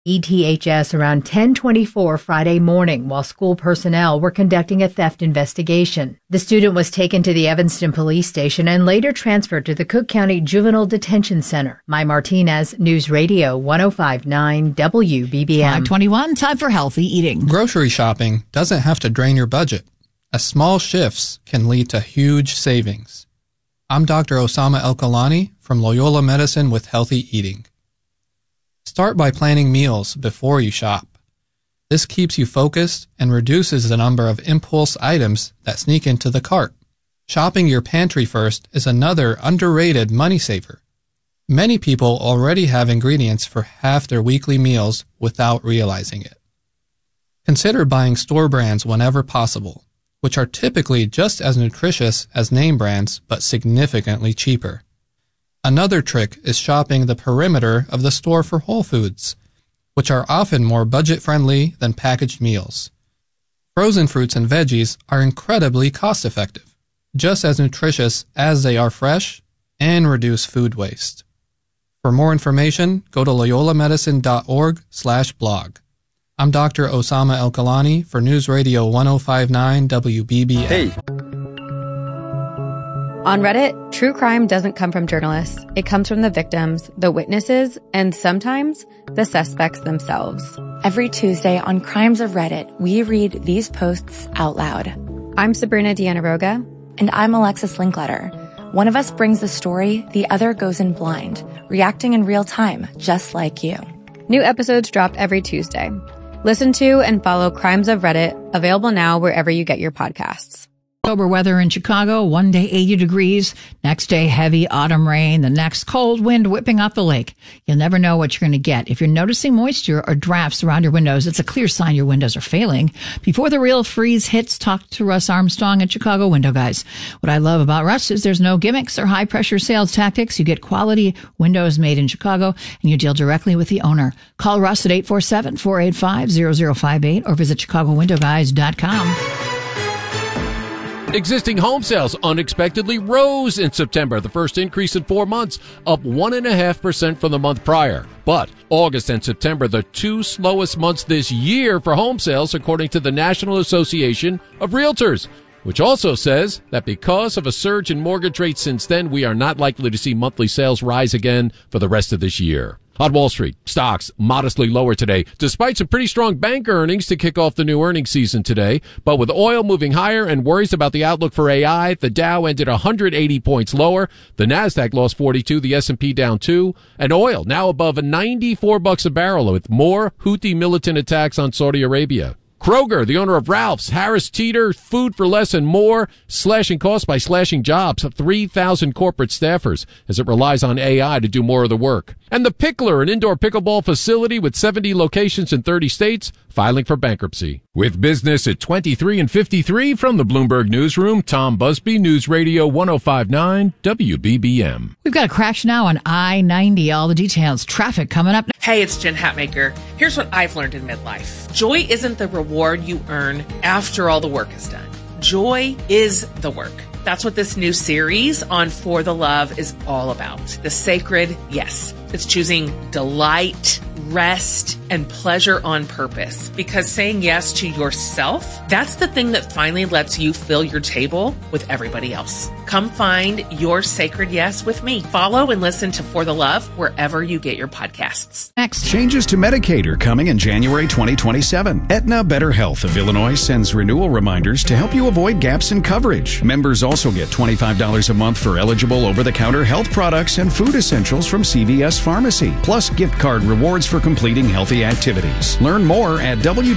ETHS around 10:24 Friday morning while school personnel were conducting a theft investigation. The student was taken to the Evanston Police Station and later transferred to the Cook County Juvenile Detention Center. Mai Martinez, News Radio 105.9 WBBM. 521, time for healthy eating. Grocery shopping doesn't have to drain your budget, as small shifts can lead to huge savings. I'm Dr. Osama El-Kalani from Loyola Medicine with Healthy Eating. Start by planning meals before you shop. This keeps you focused and reduces the number of impulse items that sneak into the cart. Shopping your pantry first is another underrated money saver. Many people already have ingredients for half their weekly meals without realizing it. Consider buying store brands whenever possible, which are typically just as nutritious as name brands but significantly cheaper. Another trick is shopping the perimeter of the store for whole foods, which are often more budget-friendly than packaged meals. Frozen fruits and veggies are incredibly cost-effective, just as nutritious as they are fresh, and reduce food waste. For more information, go to loyolamedicine.org/blog. I'm Dr. Osama El-Kalani for News Radio 105.9 WBBM. Hey. On Reddit, true crime doesn't come from journalists. It comes from the victims, the witnesses, and sometimes the suspects themselves. Every Tuesday on Crimes of Reddit, we read these posts out loud. I'm Sabrina Dianaroga. And I'm Alexis Linkletter. One of us brings the story, the other goes in blind, reacting in real time, just like you. New episodes drop every Tuesday. Listen to and follow Crimes of Reddit, available now wherever you get your podcasts. October weather in Chicago, one day 80 degrees, next day heavy autumn rain, the next cold wind whipping off the lake. You'll never know what you're going to get. If you're noticing moisture or drafts around your windows, it's a clear sign your windows are failing. Before the real freeze hits, talk to Russ Armstrong at Chicago Window Guys. What I love about Russ is there's no gimmicks or high pressure sales tactics. You get quality windows made in Chicago and you deal directly with the owner. Call Russ at 847-485-0058 or visit ChicagoWindowGuys.com. Existing home sales unexpectedly rose in September, the first increase in 4 months, up 1.5% from the month prior. But August and September, the two slowest months this year for home sales, according to the National Association of Realtors, which also says that because of a surge in mortgage rates since then, we are not likely to see monthly sales rise again for the rest of this year. On Wall Street, stocks modestly lower today, despite some pretty strong bank earnings to kick off the new earnings season today. But with oil moving higher and worries about the outlook for AI, the Dow ended 180 points lower. The Nasdaq lost 42, the S&P down 2, and oil now above $94 a barrel with more Houthi militant attacks on Saudi Arabia. Kroger, the owner of Ralph's, Harris Teeter, Food for Less and more, slashing costs by slashing jobs of 3,000 corporate staffers as it relies on AI to do more of the work. And The Pickler, an indoor pickleball facility with 70 locations in 30 states, filing for bankruptcy. With business at 23 and 53 from the Bloomberg Newsroom, Tom Busby, News Radio 105.9 WBBM. We've got a crash now on I-90. All the details. Traffic coming up. Hey, it's Jen Hatmaker. Here's what I've learned in midlife. Joy isn't the reward you earn after all the work is done. Joy is the work. That's what this new series on For the Love is all about. The sacred yes. It's choosing delight, rest, and pleasure on purpose. Because saying yes to yourself, that's the thing that finally lets you fill your table with everybody else. Come find your sacred yes with me. Follow and listen to For the Love wherever you get your podcasts. Next. Changes to Medicaid are coming in January 2027. Aetna Better Health of Illinois sends renewal reminders to help you avoid gaps in coverage. Members also get $25 a month for eligible over-the-counter health products and food essentials from CVS Pharmacy, plus gift card rewards for completing healthy activities. Learn more at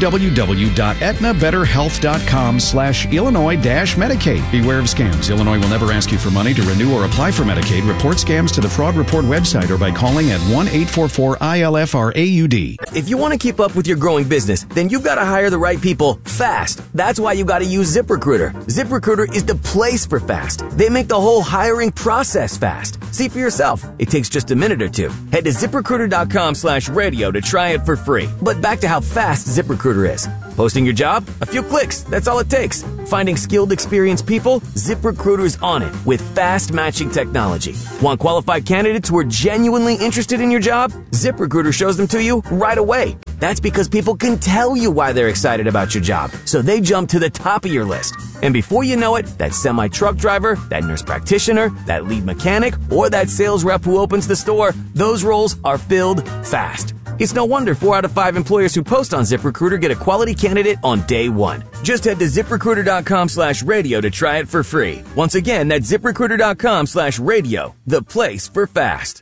www.aetnabetterhealth.com/Illinois-Medicaid. Beware of scams. Illinois will never ask you for money to renew or apply for Medicaid. Report scams to the Fraud Report website or by calling at 1-844-ILFR-AUD. If you want to keep up with your growing business, then you've got to hire the right people fast. That's why you got to use ZipRecruiter. ZipRecruiter is the place for fast. They make the whole hiring process fast. See for yourself. It takes just a minute or two. Head to ZipRecruiter.com/radio to try it for free. But back to how fast ZipRecruiter is. Posting your job? A few clicks. That's all it takes. Finding skilled, experienced people? ZipRecruiter's on it with fast matching technology. Want qualified candidates who are genuinely interested in your job? ZipRecruiter shows them to you right away. That's because people can tell you why they're excited about your job, so they jump to the top of your list. And before you know it, that semi-truck driver, that nurse practitioner, that lead mechanic, or that sales rep who opens the store, those roles are filled fast. It's no wonder 4 out of 5 employers who post on ZipRecruiter get a quality candidate on day one. Just head to ZipRecruiter.com/radio to try it for free. Once again, that's ZipRecruiter.com/radio, the place for fast.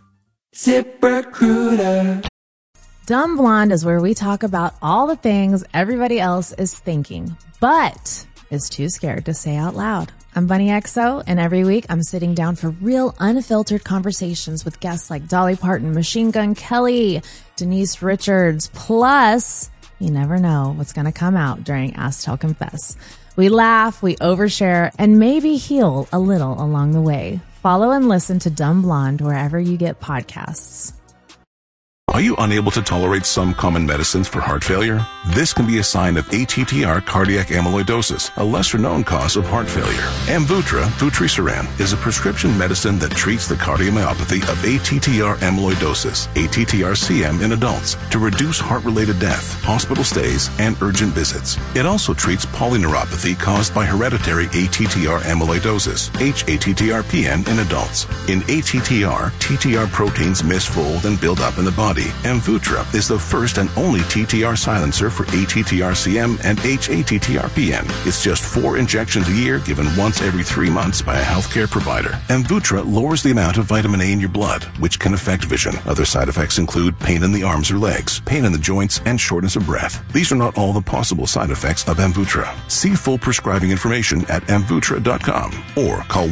ZipRecruiter. Dumb Blonde is where we talk about all the things everybody else is thinking, but is too scared to say out loud. I'm Bunny XO, and every week I'm sitting down for real unfiltered conversations with guests like Dolly Parton, Machine Gun Kelly, Denise Richards, plus you never know what's going to come out during Ask Tell Confess. We laugh, we overshare, and maybe heal a little along the way. Follow and listen to Dumb Blonde wherever you get podcasts. Are you unable to tolerate some common medicines for heart failure? This can be a sign of ATTR cardiac amyloidosis, a lesser-known cause of heart failure. Amvuttra, vutrisiran, is a prescription medicine that treats the cardiomyopathy of ATTR amyloidosis, ATTR-CM in adults, to reduce heart-related death, hospital stays, and urgent visits. It also treats polyneuropathy caused by hereditary ATTR amyloidosis, hATTR-PN in adults. In ATTR, TTR proteins misfold and build up in the body. Amvuttra is the first and only TTR silencer for ATTR-CM and hATTR-PN. It's just 4 injections a year given once every 3 months by a healthcare provider. Amvuttra lowers the amount of vitamin A in your blood, which can affect vision. Other side effects include pain in the arms or legs, pain in the joints, and shortness of breath. These are not all the possible side effects of Amvuttra. See full prescribing information at Amvuttra.com or call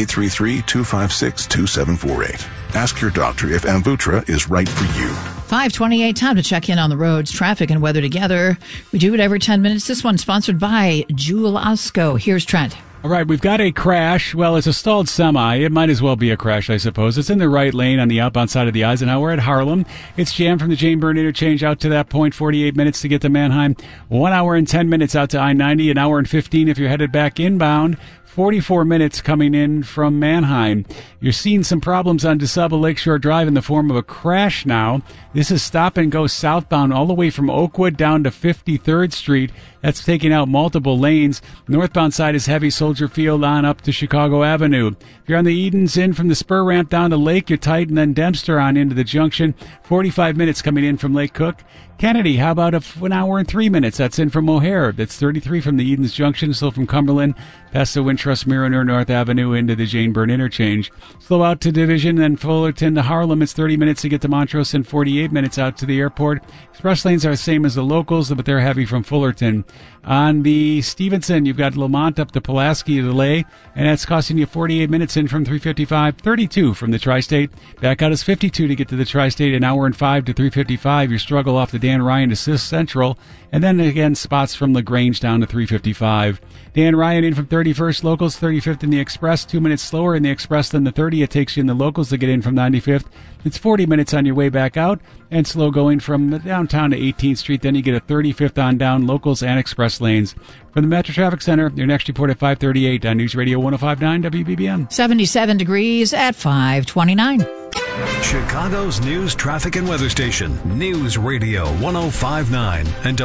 1-833-256-2748. Ask your doctor if Amvuttra is right for you. 5:28, time to check in on the roads, traffic, and weather together. We do it every 10 minutes. This one's sponsored by Jewel Osco. Here's Trent. All right, we've got a crash. Well, it's a stalled semi. It might as well be a crash, I suppose. It's in the right lane on the outbound side of the Eisenhower at Harlem. It's jammed from the Jane Byrne interchange out to that point, 48 minutes to get to Manheim. 1 hour and 10 minutes out to I-90, an hour and 15 if you're headed back inbound. 44 minutes coming in from Manheim. You're seeing some problems on DeSaba Lakeshore Drive in the form of a crash now. This is stop and go southbound all the way from Oakwood down to 53rd Street. That's taking out multiple lanes. Northbound side is heavy. Soldier Field on up to Chicago Avenue. If you're on the Edens in from the spur ramp down to Lake, you're tight, and then Dempster on into the junction. 45 minutes coming in from Lake Cook. Kennedy, how about 1 hour and 3 minutes? That's in from O'Hare. That's 33 from the Edens Junction, still from Cumberland, past the Wintrust Mariner North Avenue into the Jane Byrne interchange. Slow out to Division, then Fullerton to Harlem. It's 30 minutes to get to Montrose and 48 minutes out to the airport. Express lanes are the same as the locals, but they're heavy from Fullerton. On the Stevenson, you've got Lamont up to Pulaski delay, and that's costing you 48 minutes in from 355, 32 from the Tri-State. Back out is 52 to get to the Tri-State, an hour and 5 to 355. Your struggle off the Dan Ryan to Sis Central, and then again spots from LaGrange down to 355. Dan Ryan in from 31st, locals 35th in the Express, 2 minutes slower in the Express than the 30. It takes you in the locals to get in from 95th. It's 40 minutes on your way back out, and slow going from downtown to 18th Street. Then you get a 35th on down, locals and express lanes. From the Metro Traffic Center, your next report at 5:38 on News Radio 105.9 WBBM. 77 degrees at 5:29. Chicago's news, traffic, and weather station. News Radio 105.9 and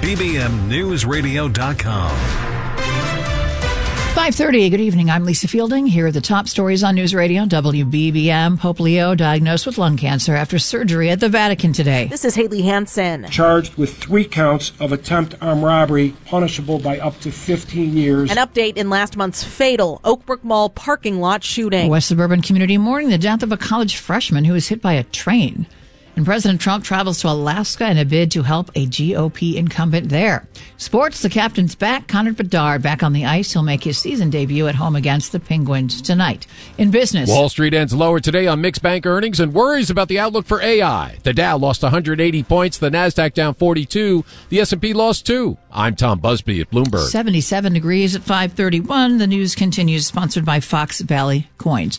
WBBMNewsRadio.com. 5:30. Good evening. I'm Lisa Fielding. Here are the top stories on News Radio WBBM. Pope Leo diagnosed with lung cancer after surgery at the Vatican today. This is Haley Hansen. Charged with 3 counts of attempt armed robbery, punishable by up to 15 years. An update in last month's fatal Oakbrook Mall parking lot shooting. West Suburban community mourning the death of a college freshman who was hit by a train. And President Trump travels to Alaska in a bid to help a GOP incumbent there. Sports, the captain's back. Connor Bedard back on the ice. He'll make his season debut at home against the Penguins tonight. In business, Wall Street ends lower today on mixed bank earnings and worries about the outlook for AI. The Dow lost 180 points. The Nasdaq down 42. The S&P lost 2. I'm Tom Busby at Bloomberg. 77 degrees at 5:31. The news continues, sponsored by Fox Valley Coins.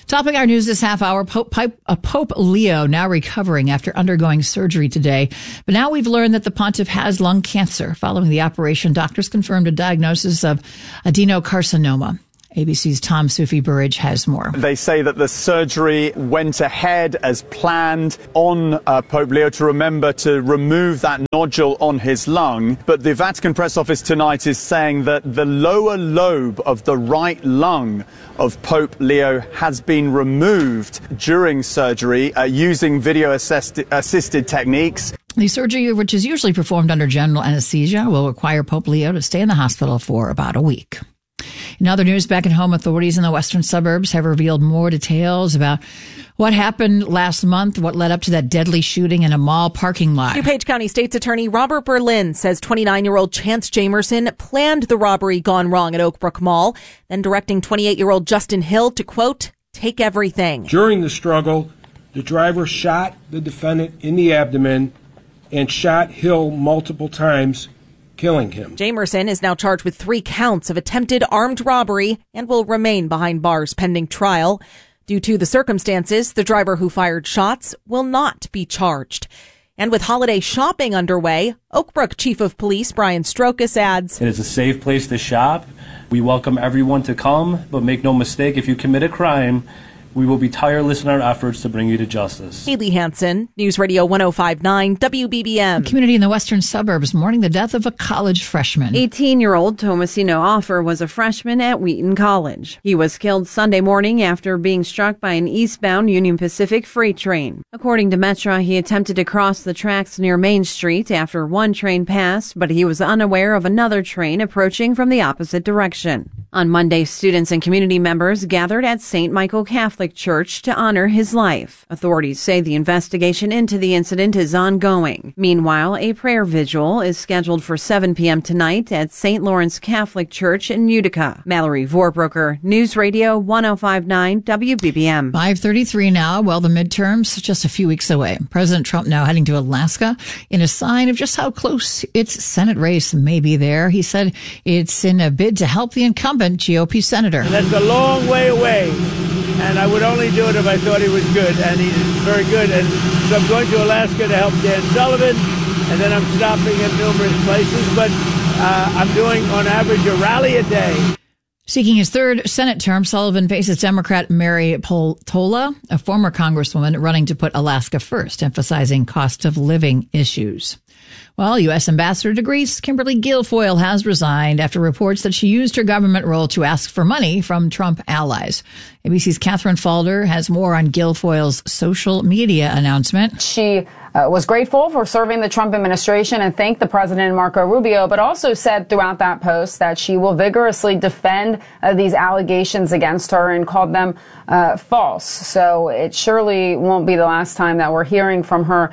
Topping our news this half hour, Pope Leo now recovering after undergoing surgery today. But now we've learned that the pontiff has lung cancer. Following the operation, doctors confirmed a diagnosis of adenocarcinoma. ABC's Tom Sufi-Burridge has more. They say that the surgery went ahead as planned on Pope Leo to remember to remove that nodule on his lung. But the Vatican press office tonight is saying that the lower lobe of the right lung of Pope Leo has been removed during surgery using video-assisted techniques. The surgery, which is usually performed under general anesthesia, will require Pope Leo to stay in the hospital for about a week. In other news, back at home, authorities in the western suburbs have revealed more details about what happened last month, what led up to that deadly shooting in a mall parking lot. DuPage County State's Attorney Robert Berlin says 29-year-old Chance Jamerson planned the robbery gone wrong at Oakbrook Mall, then directing 28-year-old Justin Hill to, quote, take everything. During the struggle, the driver shot the defendant in the abdomen and shot Hill multiple times, killing him. Jamerson is now charged with 3 counts of attempted armed robbery and will remain behind bars pending trial. Due to the circumstances, the driver who fired shots will not be charged. And with holiday shopping underway, Oakbrook Chief of Police Brian Strokas adds, it is a safe place to shop. We welcome everyone to come, but make no mistake, if you commit a crime, we will be tireless in our efforts to bring you to justice. Haley Hansen, News Radio 105.9 WBBM. Community in the western suburbs mourning the death of a college freshman. 18-year-old Tomasino Offer was a freshman at Wheaton College. He was killed Sunday morning after being struck by an eastbound Union Pacific freight train. According to Metra, he attempted to cross the tracks near Main Street after one train passed, but he was unaware of another train approaching from the opposite direction. On Monday, students and community members gathered at St. Michael Catholic Church to honor his life. Authorities say the investigation into the incident is ongoing. Meanwhile, a prayer vigil is scheduled for 7 p.m. tonight at St. Lawrence Catholic Church in Utica. Mallory Vorbroker, News Radio 105.9 WBBM. 5:33 now. Well, the midterms just a few weeks away. President Trump now heading to Alaska in a sign of just how close its Senate race may be there. He said it's in a bid to help the incumbent GOP senator. And that's a long way away, and I would only do it if I thought he was good, and he's very good. And so I'm going to Alaska to help Dan Sullivan, and then I'm stopping at numerous places, but I'm doing, on average, a rally a day. Seeking his third Senate term, Sullivan faces Democrat Mary Peltola, a former congresswoman running to put Alaska first, emphasizing cost of living issues. Well, U.S. Ambassador to Greece, Kimberly Guilfoyle, has resigned after reports that she used her government role to ask for money from Trump allies. ABC's Catherine Falder has more on Guilfoyle's social media announcement. She was grateful for serving the Trump administration and thanked the president, Marco Rubio, but also said throughout that post that she will vigorously defend these allegations against her and called them false. So it surely won't be the last time that we're hearing from her.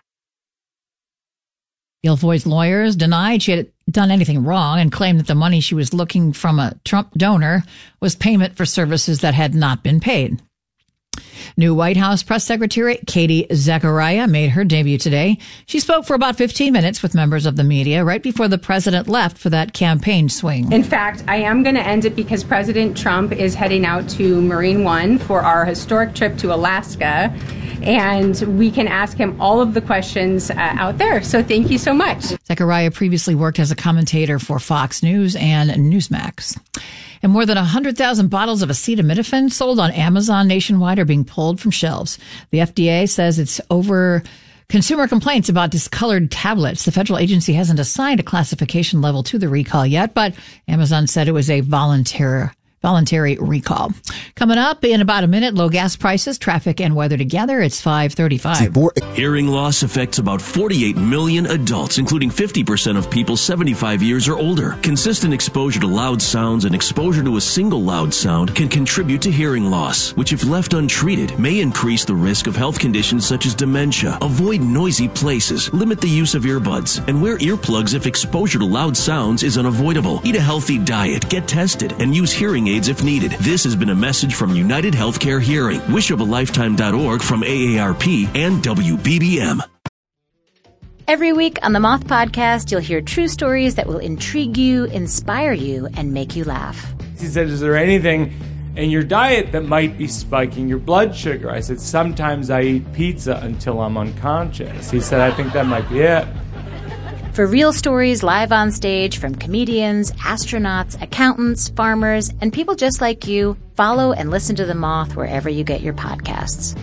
Guilfoyle's lawyers denied she had done anything wrong and claimed that the money she was looking from a Trump donor was payment for services that had not been paid. New White House Press Secretary Katie Zachariah made her debut today. She spoke for about 15 minutes with members of the media right before the president left for that campaign swing. In fact, I am going to end it because President Trump is heading out to Marine One for our historic trip to Alaska, and we can ask him all of the questions out there. So thank you so much. Zachariah previously worked as a commentator for Fox News and Newsmax. And more than 100,000 bottles of acetaminophen sold on Amazon nationwide are being pulled from shelves. The FDA says it's over consumer complaints about discolored tablets. The federal agency hasn't assigned a classification level to the recall yet, but Amazon said it was a voluntary recall. Coming up in about a minute, low gas prices, traffic, and weather together. It's 5:35. Hearing loss affects about 48 million adults, including 50% of people 75 years or older. Consistent exposure to loud sounds and exposure to a single loud sound can contribute to hearing loss, which if left untreated may increase the risk of health conditions such as dementia. Avoid noisy places, limit the use of earbuds, and wear earplugs if exposure to loud sounds is unavoidable. Eat a healthy diet, get tested, and use hearing aids if needed. This has been a message from United Healthcare Hearing, wishofalifetime.org, from AARP and WBBM. Every week on the Moth Podcast, you'll hear true stories that will intrigue you, inspire you, and make you laugh. He said, is there anything and your diet that might be spiking your blood sugar. I said, sometimes I eat pizza until I'm unconscious. He said, I think that might be it. For real stories live on stage from comedians, astronauts, accountants, farmers, and people just like you, follow and listen to The Moth wherever you get your podcasts.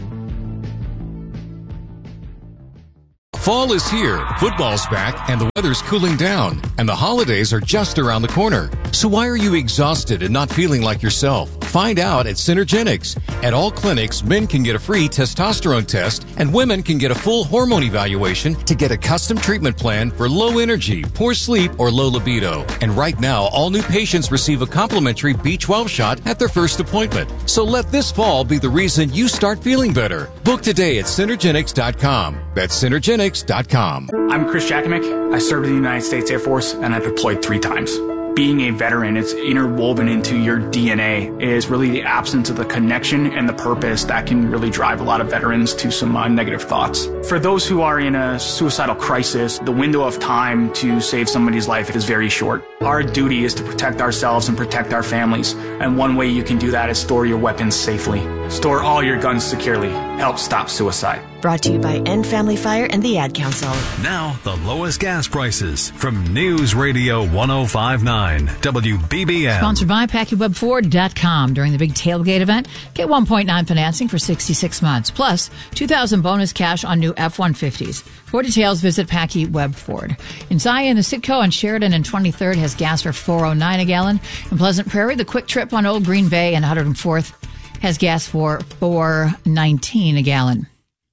Fall is here, football's back, and the weather's cooling down, and the holidays are just around the corner. So why are you exhausted and not feeling like yourself? Find out at Synergenics. At all clinics, men can get a free testosterone test, and women can get a full hormone evaluation to get a custom treatment plan for low energy, poor sleep, or low libido. And right now, all new patients receive a complimentary B12 shot at their first appointment. So let this fall be the reason you start feeling better. Book today at Synergenics.com. That's Synergenics.com. I'm Chris Jakimick. I served in the United States Air Force, and I deployed 3 times. Being a veteran, it's interwoven into your DNA, is really the absence of the connection and the purpose that can really drive a lot of veterans to some negative thoughts. For those who are in a suicidal crisis, the window of time to save somebody's life is very short. Our duty is to protect ourselves and protect our families, and one way you can do that is store your weapons safely. Store all your guns securely. Help stop suicide. Brought to you by End Family Fire and the Ad Council. Now, the lowest gas prices from News Radio 105.9 WBBM. Sponsored by PackyWebFord.com. During the big tailgate event, get 1.9 financing for 66 months, plus $2,000 bonus cash on new F-150s. For details, visit Packy Web Ford. In Zion, the Sitco on Sheridan and 23rd has gas for $4.09 a gallon. In Pleasant Prairie, the Quick Trip on Old Green Bay and 104th has gas for $4.19 a gallon.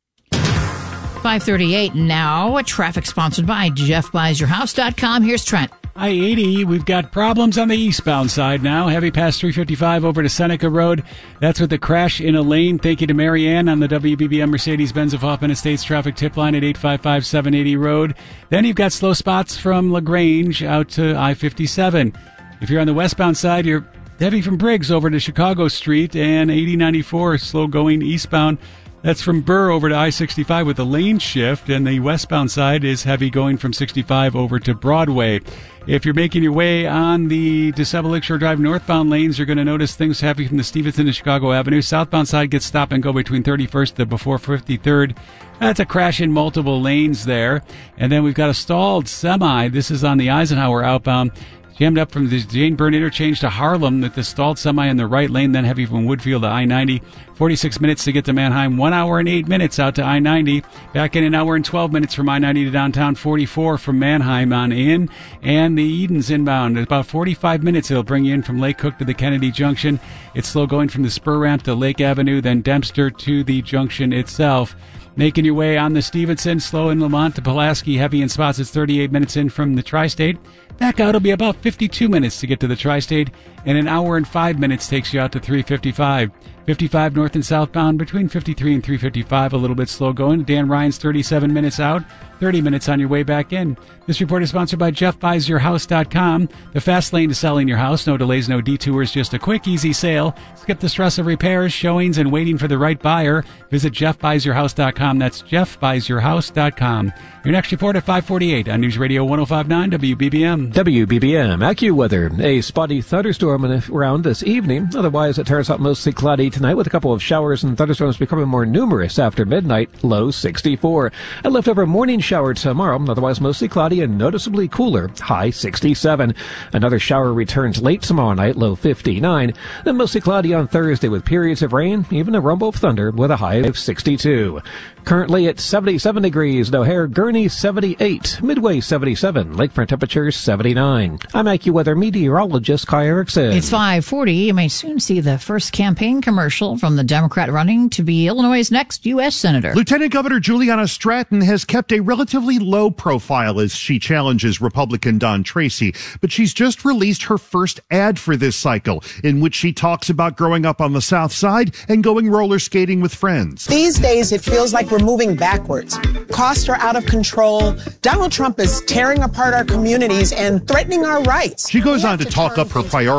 5:38 now. Traffic sponsored by JeffBuysYourHouse.com. Here's Trent. I-80, we've got problems on the eastbound side now. Heavy past 355 over to Seneca Road. That's with the crash in a lane. Thank you to Marianne on the WBBM Mercedes-Benz of Hoffman Estates traffic tip line at 855-780 Road. Then you've got slow spots from LaGrange out to I-57. If you're on the westbound side, you're heavy from Briggs over to Chicago Street, and 8094 slow going eastbound. That's from Burr over to I-65 with a lane shift, and the westbound side is heavy going from 65 over to Broadway. If you're making your way on the DeSable Lakeshore Drive northbound lanes, you're going to notice things heavy from the Stevenson to Chicago Avenue. Southbound side gets stop and go between 31st to before 53rd. That's a crash in multiple lanes there. And then we've got a stalled semi. This is on the Eisenhower outbound. Jammed up from the Jane Byrne interchange to Harlem with the stalled semi in the right lane, then heavy from Woodfield to I-90. 46 minutes to get to Manheim. 1 hour and 8 minutes out to I-90. Back in an hour and 12 minutes from I-90 to downtown. 44 from Manheim on in. And the Edens inbound. About 45 minutes it'll bring you in from Lake Cook to the Kennedy Junction. It's slow going from the spur ramp to Lake Avenue, then Dempster to the junction itself. Making your way on the Stevenson, slow in Lamont to Pulaski, heavy in spots. It's 38 minutes in from the Tri-State. Back out, it'll be about 52 minutes to get to the Tri-State, and an hour and 5 minutes takes you out to 355. 55 north and southbound between 53 and 355, a little bit slow going. Dan Ryan's 37 minutes out, 30 minutes on your way back in. This report is sponsored by JeffBuysYourHouse.com. The fast lane to selling your house. No delays, no detours, just a quick, easy sale. Skip the stress of repairs, showings, and waiting for the right buyer. Visit JeffBuysYourHouse.com. That's JeffBuysYourHouse.com. Your next report at 5:48 on News Radio 105.9 WBBM. WBBM AccuWeather. A spotty thunderstorm around this evening. Otherwise, it turns out mostly cloudy tonight with a couple of showers and thunderstorms becoming more numerous after midnight. Low 64. A leftover morning shower tomorrow. Otherwise, mostly cloudy and noticeably cooler. High 67. Another shower returns late tomorrow night. Low 59. Then mostly cloudy on Thursday with periods of rain, even a rumble of thunder with a high of 62. Currently at 77 degrees. O'Hare, Gurney 78. Midway 77. Lakefront temperatures 79. I'm AccuWeather meteorologist Kai Erickson. It's 5:40. You may soon see the first campaign commercial from the Democrat running to be Illinois' next U.S. Senator. Lieutenant Governor Juliana Stratton has kept a relatively low profile as she challenges Republican Don Tracy, but she's just released her first ad for this cycle, in which she talks about growing up on the South Side and going roller skating with friends. These days, it feels like we're moving backwards. Costs are out of control. Donald Trump is tearing apart our communities and threatening our rights. She goes on to talk up her priorities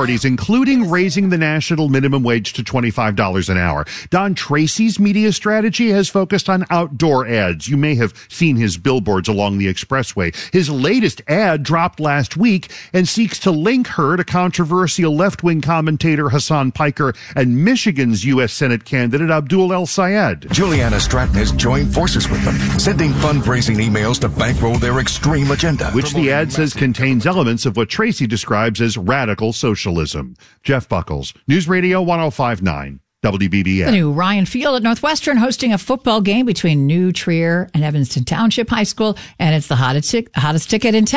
priorities, including raising the national minimum wage to $25 an hour. Don Tracy's media strategy has focused on outdoor ads. You may have seen his billboards along the expressway. His latest ad dropped last week and seeks to link her to controversial left-wing commentator Hassan Piker and Michigan's U.S. Senate candidate Abdul El Sayed. Juliana Stratton has joined forces with them, sending fundraising emails to bankroll their extreme agenda, which the ad says contains elements of what Tracy describes as radical socialism. Jeff Buckles, News Radio 105.9. WBBM. The new Ryan Field at Northwestern hosting a football game between New Trier and Evanston Township High School, and it's the hottest ticket in town.